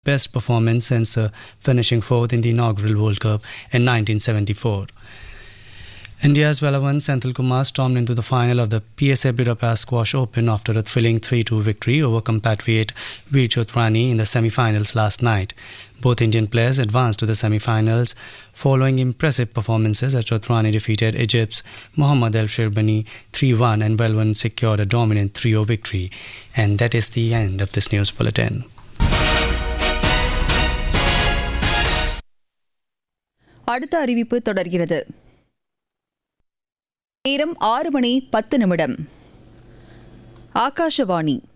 best performance since finishing fourth in the inaugural World Cup in 1974. India's Velavan Senthil Kumar stormed into the final of the PSA Budapest Squash Open after a thrilling 3-2 victory over compatriot Veer Chothrani in the semi-finals last night. Both Indian players advanced to the semi-finals following impressive performances as Chothrani defeated Egypt's Mohammad El Shirbani 3-1 and Velavan secured a dominant 3-0 victory. And that is the end of this news bulletin. அடுத்த அறிவிப்பு தொடர்கிறது. நேரம் 6:10. ஆகாஷவாணி